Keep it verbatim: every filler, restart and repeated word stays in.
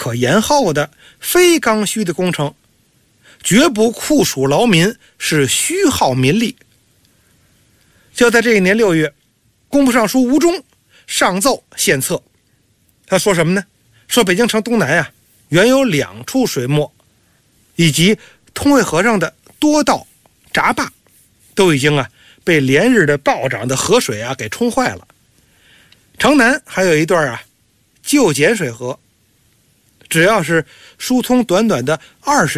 可延后的非刚需的工程，绝不酷暑劳民，是虚耗民力。就在这一年六月，工部尚书吴忠上奏献策，他说什么呢？说北京城东南啊，原有两处水没，以及通惠河上的多道闸坝，都已经啊被连日的暴涨的河水啊给冲坏了。城南还有一段啊旧碱水河，只要是疏通短短的二十